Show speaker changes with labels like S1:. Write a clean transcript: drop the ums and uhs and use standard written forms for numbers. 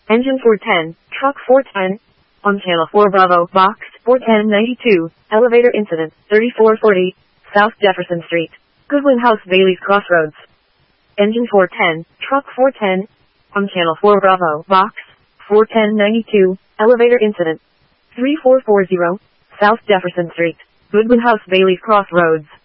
S1: Engine 410, truck 410, on channel 4 Bravo, box 41092, elevator incident, 3440, South Jefferson Street, Goodwin House, Bailey's Crossroads. Engine 410, truck 410, on channel 4 Bravo, box 41092, elevator incident, 3440, South Jefferson Street, Goodwin House, Bailey's Crossroads.